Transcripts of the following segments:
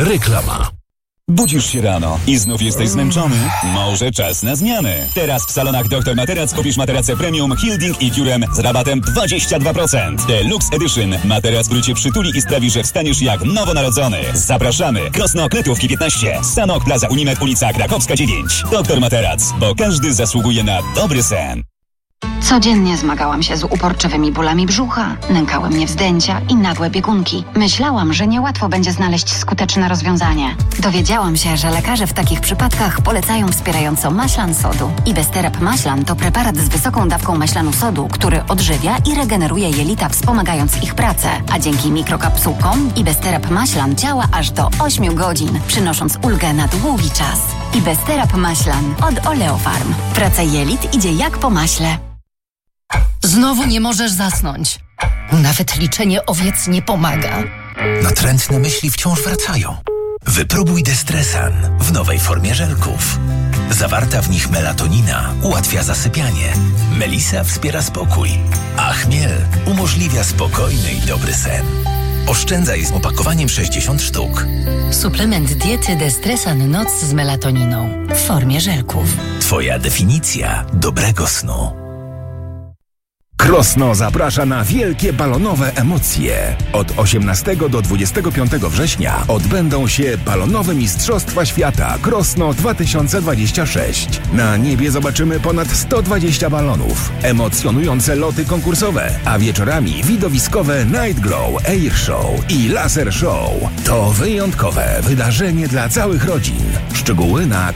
Reklama. Budzisz się rano i znów jesteś zmęczony? Może czas na zmianę. Teraz w salonach Dr Materac kupisz materace premium Hilding i Curem z rabatem 22%. Deluxe Edition. Materac, który cię przytuli i sprawi, że wstaniesz jak nowonarodzony. Zapraszamy. Krosno Kletówki 15. Sanok Plaza Unimed, ulica Krakowska 9. Dr Materac, bo każdy zasługuje na dobry sen. Codziennie zmagałam się z uporczywymi bólami brzucha, nękały mnie wzdęcia i nagłe biegunki. Myślałam, że niełatwo będzie znaleźć skuteczne rozwiązanie. Dowiedziałam się, że lekarze w takich przypadkach polecają wspierająco maślan sodu. Ibesterap Maślan to preparat z wysoką dawką maślanu sodu, który odżywia i regeneruje jelita, wspomagając ich pracę. A dzięki mikrokapsułkom Ibesterap Maślan działa aż do 8 godzin, przynosząc ulgę na długi czas. Ibesterap Maślan od Oleofarm. Praca jelit idzie jak po maśle. Znowu nie możesz zasnąć. Nawet liczenie owiec nie pomaga. Natrętne myśli wciąż wracają. Wypróbuj Destresan w nowej formie żelków. Zawarta w nich melatonina ułatwia zasypianie. Melisa wspiera spokój, a chmiel umożliwia spokojny i dobry sen. Oszczędzaj z opakowaniem 60 sztuk. Suplement diety Destresan Noc z melatoniną w formie żelków. Twoja definicja dobrego snu. Krosno zaprasza na wielkie balonowe emocje. Od 18 do 25 września odbędą się balonowe Mistrzostwa Świata Krosno 2026. Na niebie zobaczymy ponad 120 balonów, emocjonujące loty konkursowe, a wieczorami widowiskowe Night Glow, Air Show i Laser Show. To wyjątkowe wydarzenie dla całych rodzin. Szczegóły na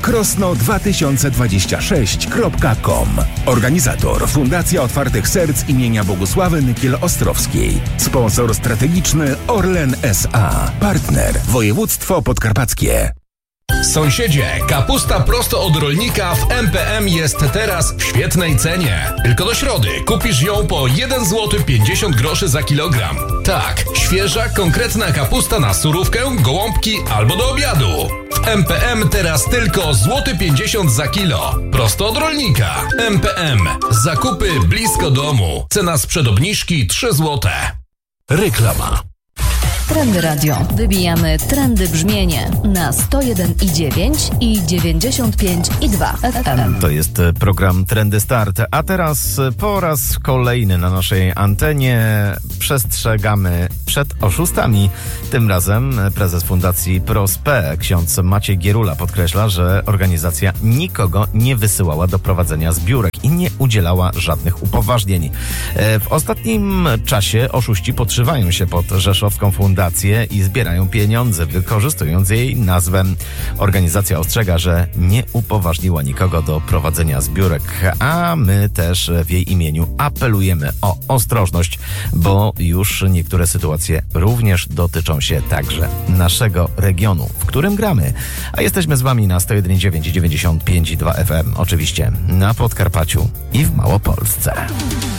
krosno2026.com. Organizator Fundacja Otwartych Serc imienia Bogusławy Nykiel-Ostrowskiej. Sponsor strategiczny Orlen S.A. Partner Województwo Podkarpackie. Sąsiedzie, kapusta prosto od rolnika w MPM jest teraz w świetnej cenie. Tylko do środy kupisz ją po 1 zł 50 groszy za kilogram. Tak, świeża, konkretna kapusta na surówkę, gołąbki albo do obiadu. W MPM teraz tylko złoty 50 za kilo. Prosto od rolnika. MPM. Zakupy blisko domu. Cena sprzed obniżki 3 zł. Reklama. Trendy Radio. Wybijamy trendy brzmienie na 101,9 i 95,2 FM. To jest program Trendy Start, a teraz po raz kolejny na naszej antenie przestrzegamy przed oszustami. Tym razem prezes Fundacji Prospe, ksiądz Maciej Gierula, podkreśla, że organizacja nikogo nie wysyłała do prowadzenia zbiórek i nie udzielała żadnych upoważnień. W ostatnim czasie oszuści podszywają się pod rzeszowską fundację i zbierają pieniądze, wykorzystując jej nazwę. Organizacja ostrzega, że nie upoważniła nikogo do prowadzenia zbiórek, a my też w jej imieniu apelujemy o ostrożność, bo już niektóre sytuacje również dotyczą się także naszego regionu, w którym gramy. A jesteśmy z wami na 101,9 i 95,2 FM, oczywiście na Podkarpaciu i w Małopolsce.